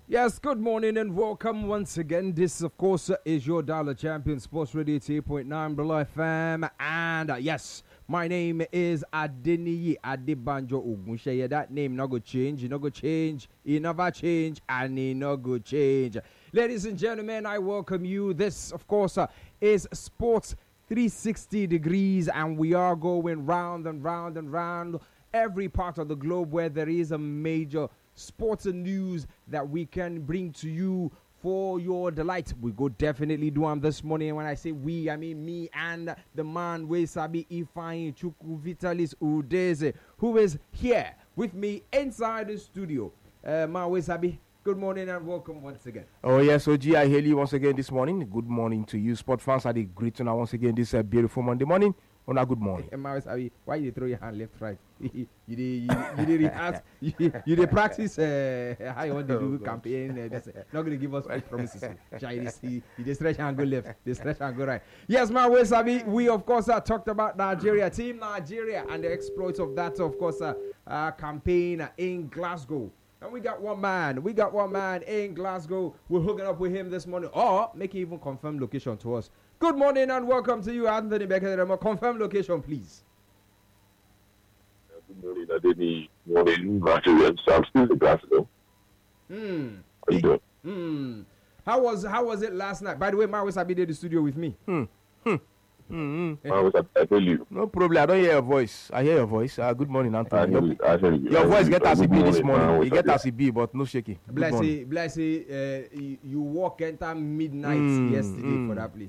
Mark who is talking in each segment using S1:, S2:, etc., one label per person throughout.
S1: Yes, good morning and welcome once again. This, of course, is your Dollar Champion Sports Radio 8.9 Below FM. And yes, my name is Adeniyi Adebanjo Ogunsheye. That name not go change, it not go change, it never change, and it not go change. Ladies and gentlemen, I welcome you. This, of course, is Sports 360 Degrees, and we are going round and round and round every part of the globe where there is a major sports and news that we can bring to you for your delight. We go definitely do them this morning. And when I say we, I mean me and the man we sabi Ifeanyi Chukwu Vitalis Udeze, who is here with me inside the studio. Man we sabi, good morning and welcome once again.
S2: Oh yes, OG, I hail you once again this morning. Good morning to you, sport fans. I did greet you now once again this beautiful Monday morning. On a good morning.
S1: Why you throw your hand left, right? you did practice how you want to do campaign. Not going to give us promises. You just stretch and go left, they stretch and go right. Yes, my way, Sabi. We of course talked about Nigeria, Team Nigeria, and the exploits of that, of course, campaign in Glasgow. And we got one man in Glasgow. We're hooking up with him this morning, or make him even confirm location to us. Good morning and welcome to you, Anthony Becker. Confirm location, please.
S3: Good morning, Adeni. Morning, Nigerians. I'm still in Glasgow. How you doing?
S1: How was it last night? By the way, Marwis Abi did the studio with me.
S3: I tell you.
S2: No problem. I don't hear your voice. I hear your voice. Good morning, Anthony.
S3: I hear you.
S2: Your voice get as it be this morning. You get as it be, but no shaking.
S1: Bless you walk enter midnight yesterday for that place.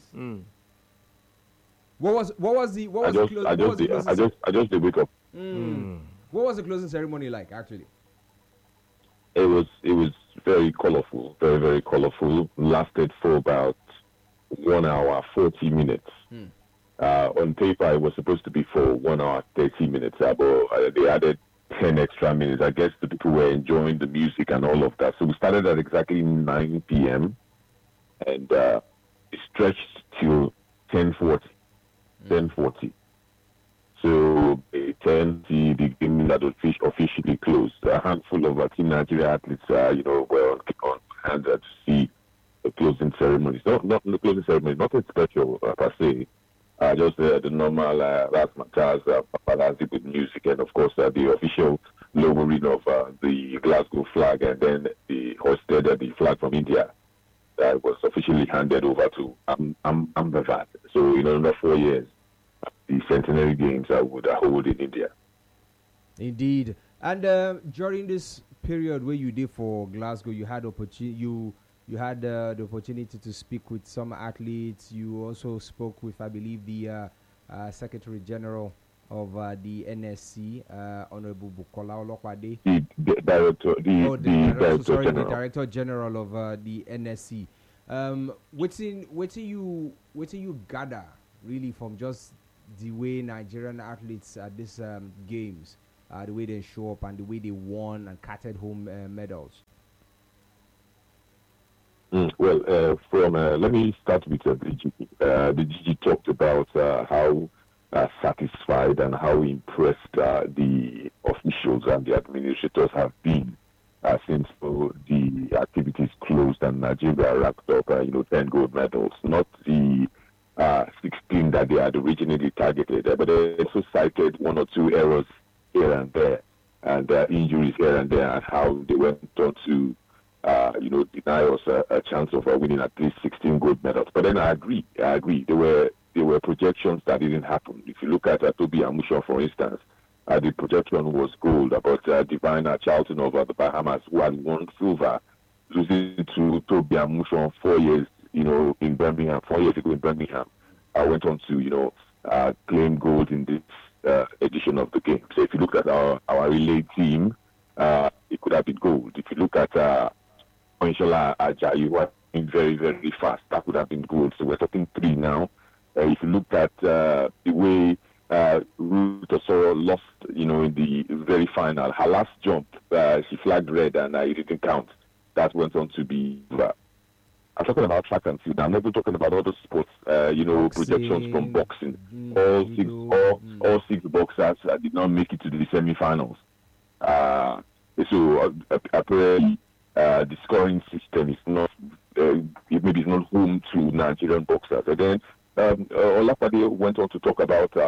S1: What was the
S3: I just did wake up.
S1: What was the closing ceremony like actually?
S3: It was very colorful, very, very colorful. Lasted for about 1 hour 40 minutes. On paper it was supposed to be for 1 hour 30 minutes, but they added 10 extra minutes. I guess the people were enjoying the music and all of that. So we started at exactly 9 p.m. and it stretched till 10:40. 10:40. So 10:40 the game that officially closed. A handful of Team Nigeria athletes, were on hand to see the closing ceremonies. Not the closing ceremony, nothing special per se. Just the normal razzmatazz, paparazzi with music, and of course the official lowering of the Glasgow flag, and then the hoisted the flag from India that was officially handed over to Ahmedabad. So in another 4 years, the centenary games would hold in India.
S1: Indeed. And during this period where you did for Glasgow, you had you had the opportunity to speak with some athletes. You also spoke with, I believe, the Secretary General of the NSC, Honorable Bukola Olokwade.
S3: The
S1: Director General of the NSC. What you gather really from just the way Nigerian athletes at these games, the way they show up and the way they won and carted home medals?
S3: Let me start with the DG. The DG talked about how satisfied and how impressed the officials and the administrators have been since the activities closed and Nigeria racked up 10 gold medals, not the 16 that they had originally targeted, but they also cited one or two errors here and there and injuries here and there, and how they went on to deny us a chance of winning at least 16 gold medals. But then I agree. There were projections that didn't happen. If you look at Toby Amusho, for instance, the projection was gold, about Divine Charlton of the Bahamas, who had won silver, losing to Toby Amusho 4 years, in Birmingham, 4 years ago in Birmingham. I went on to, claim gold in this edition of the game. So if you look at our relay team, it could have been gold. If you look at Inshallah Ajayi, who are very, very fast, that would have been gold. So we're talking 3 now. If you look at the way Ruth Osoro lost, in the very final, her last jump, she flagged red and it didn't count. That went on to be. I'm talking about track and field. I'm not even talking about other sports. Boxing, projections from boxing. All six boxers did not make it to the semi-finals. So apparently, the scoring system is not, maybe it's not home to Nigerian boxers. And then Olafade went on to talk about